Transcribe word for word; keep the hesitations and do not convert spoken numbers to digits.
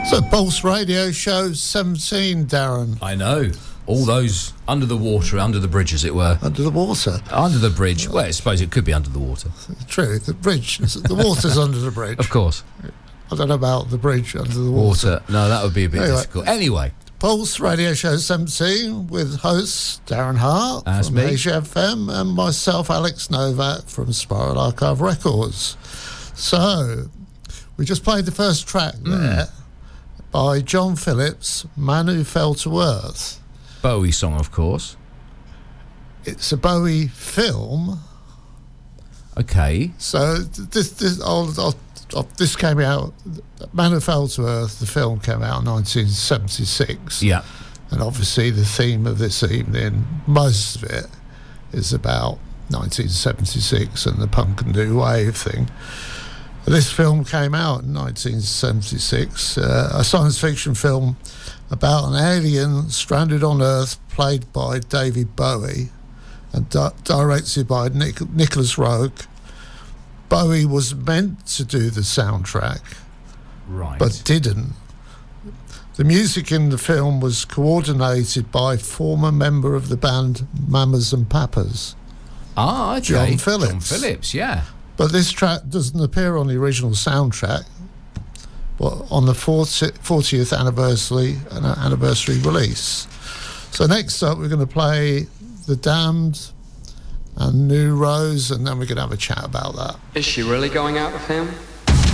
So Pulse Radio show seventeen, Darren. I know. All those under the water, under the bridge, as it were. Under the water? Under the bridge. Well, I suppose it could be under the water. True, the bridge. The water's under the bridge. Of course. I don't know about the bridge under the water. Water. No, that would be a bit Anyway. difficult. Anyway. Pulse Radio Show seventeen with hosts Darren Hart That's from me. Asia F M and myself, Alex Novak from Spiral Archive Records. So, we just played the first track there by John Phillips, Man Who Fell to Earth. Bowie song, of course. It's a Bowie film. Okay. So this this I'll, I'll, I'll, this came out. Man Who Fell to Earth. The film came out in nineteen seventy-six. Yeah. And obviously the theme of this evening, most of it, is about nineteen seventy-six and the punk and new wave thing. This film came out in nineteen seventy-six, uh, a science fiction film about an alien stranded on Earth, played by David Bowie and di- directed by Nic- Nicholas Roeg. Bowie was meant to do the soundtrack, Right. but didn't. The music in the film was coordinated by former member of the band Mamas and Papas. Ah, okay. John Phillips. John Phillips, yeah. But this track doesn't appear on the original soundtrack, but on the fortieth anniversary anniversary release. So next up, we're going to play The Damned and New Rose, and then we're going to have a chat about that. Is she really going out with him?